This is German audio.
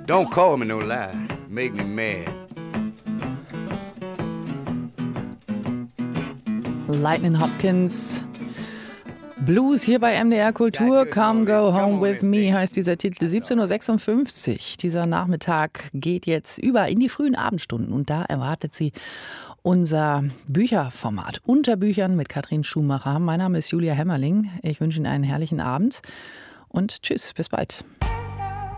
Don't call me no lie. Make me mad. Lightning Hopkins. Blues hier bei MDR Kultur. Come Go Home With Me heißt dieser Titel. 17.56 Uhr. Dieser Nachmittag geht jetzt über in die frühen Abendstunden. Und da erwartet Sie unser Bücherformat. Unter Büchern mit Katrin Schumacher. Mein Name ist Julia Hemmerling. Ich wünsche Ihnen einen herrlichen Abend. Und tschüss, bis bald.